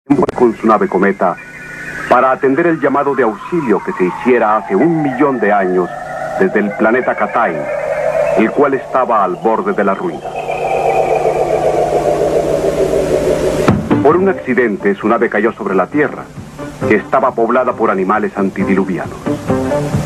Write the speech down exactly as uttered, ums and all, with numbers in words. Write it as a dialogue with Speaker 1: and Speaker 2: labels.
Speaker 1: con su nave cometa para atender el llamado de auxilio que se hiciera hace un millón de años desde el planeta Katain, el cual estaba al borde de la ruina. Por un accidente, su nave cayó sobre la Tierra, que estaba poblada por animales antidiluvianos.